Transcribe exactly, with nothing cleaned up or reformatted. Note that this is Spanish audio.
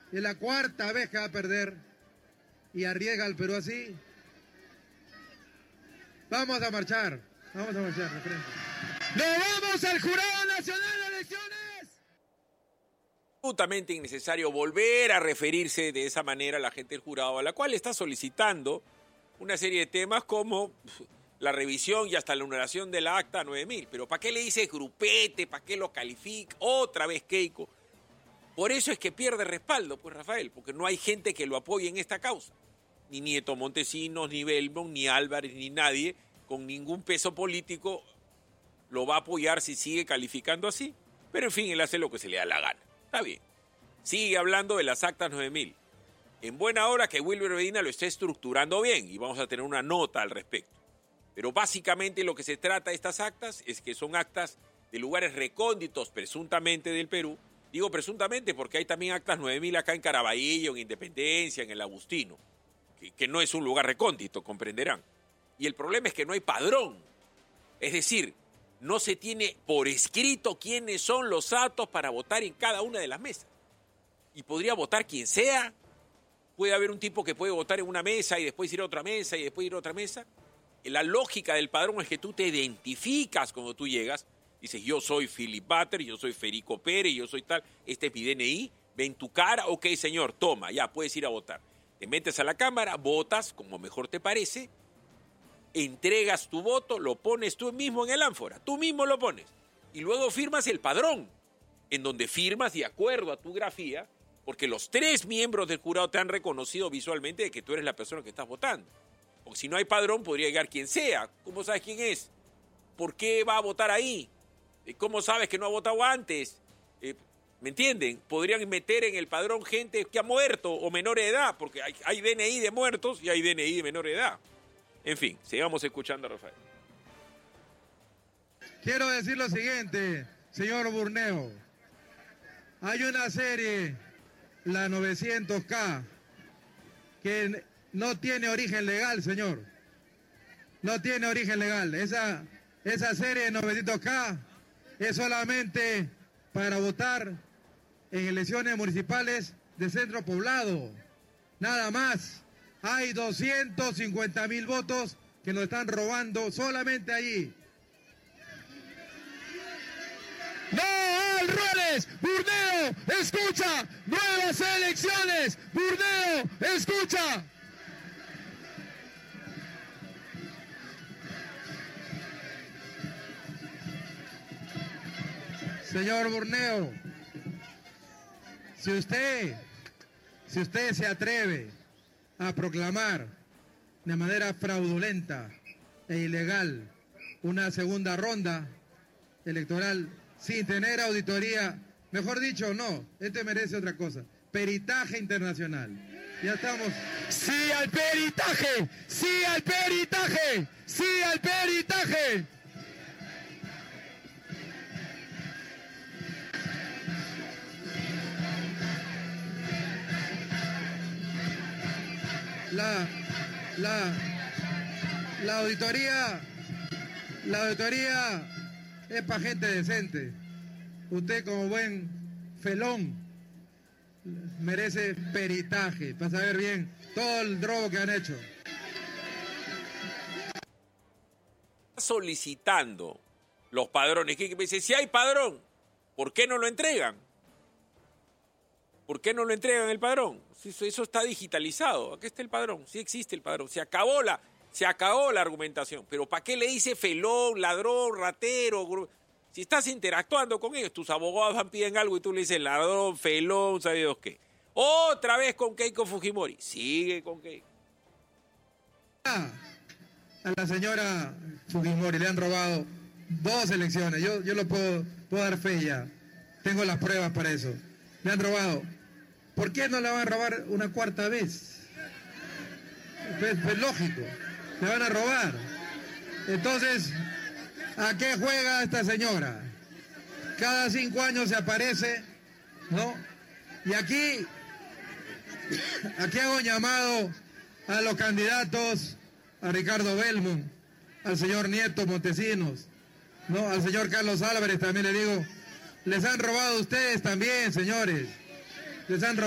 Es la cuarta vez que va a perder y arriesga al Perú así. Vamos a marchar, vamos a marchar de frente. ¡Nos vamos al Jurado Nacional de Elecciones! Absolutamente innecesario volver a referirse de esa manera a la gente del jurado, a la cual está solicitando una serie de temas como la revisión y hasta la anulación de la acta nueve mil. Pero ¿para qué le dice grupete? ¿Para qué lo califica? Otra vez Keiko. Por eso es que pierde respaldo, pues Rafael, porque no hay gente que lo apoye en esta causa. Ni Nieto Montesinos, ni Belmont, ni Álvarez, ni nadie con ningún peso político lo va a apoyar si sigue calificando así. Pero en fin, él hace lo que se le da la gana. Está bien. Sigue hablando de las actas nueve mil. En buena hora que Wilber Medina lo esté estructurando bien y vamos a tener una nota al respecto. Pero básicamente lo que se trata de estas actas es que son actas de lugares recónditos presuntamente del Perú. Digo presuntamente porque hay también actas nueve mil acá en Caraballo, en Independencia, en el Agustino, que, que no es un lugar recóndito, comprenderán. Y el problema es que no hay padrón. Es decir, no se tiene por escrito quiénes son los aptos para votar en cada una de las mesas. Y podría votar quien sea. Puede haber un tipo que puede votar en una mesa y después ir a otra mesa y después ir a otra mesa. La lógica del padrón es que tú te identificas cuando tú llegas. Dices, yo soy Philip Butter, yo soy Federico Pérez, yo soy tal, este es mi D N I, ven tu cara, ok señor, toma, ya puedes ir a votar. Te metes a la cámara, votas como mejor te parece, entregas tu voto, lo pones tú mismo en el ánfora, tú mismo lo pones. Y luego firmas el padrón, en donde firmas de acuerdo a tu grafía, porque los tres miembros del jurado te han reconocido visualmente de que tú eres la persona que estás votando. Porque si no hay padrón, podría llegar quien sea. ¿Cómo sabes quién es? ¿Por qué va a votar ahí? ¿Cómo sabes que no ha votado antes? Eh, ¿Me entienden? Podrían meter en el padrón gente que ha muerto o menor de edad, porque hay, hay D N I de muertos y hay D N I de menor de edad. En fin, sigamos escuchando a Rafael. Quiero decir lo siguiente, señor Burneo. Hay una serie, la novecientos K, que no tiene origen legal, señor. No tiene origen legal. Esa, esa serie de novecientos K es solamente para votar en elecciones municipales de centro poblado. Nada más. Hay doscientos cincuenta mil votos que nos están robando solamente allí. ¡No al roles! ¡Burneo, escucha! ¡Nuevas elecciones! ¡Burneo, escucha! Señor Burneo, si usted, si usted se atreve a proclamar de manera fraudulenta e ilegal una segunda ronda electoral sin tener auditoría, mejor dicho, no, este merece otra cosa, peritaje internacional. Ya estamos. ¡Sí al peritaje! ¡Sí al peritaje! ¡Sí al peritaje! La, la, la auditoría, la auditoría es para gente decente. Usted como buen felón merece peritaje para saber bien todo el robo que han hecho. Solicitando los padrones, que me dice, si hay padrón, ¿por qué no lo entregan? ¿Por qué no lo entregan el padrón? Eso está digitalizado. Aquí está el padrón. Sí existe el padrón. Se acabó la, se acabó la argumentación. Pero ¿para qué le dice felón, ladrón, ratero? Si estás interactuando con ellos, tus abogados van piden algo y tú le dices ladrón, felón, ¿sabes qué? Otra vez con Keiko Fujimori. Sigue con Keiko. A la señora Fujimori le han robado dos elecciones. Yo, yo lo puedo, puedo dar fe ya. Tengo las pruebas para eso. Le han robado. ¿Por qué no le van a robar una cuarta vez? Es, es lógico. Le van a robar. Entonces, ¿a qué juega esta señora? Cada cinco años se aparece, ¿no? Y aquí, aquí hago un llamado a los candidatos, a Ricardo Belmont, al señor Nieto Montesinos, ¿no? Al señor Carlos Álvarez también le digo, les han robado ustedes también, señores. Les han robado.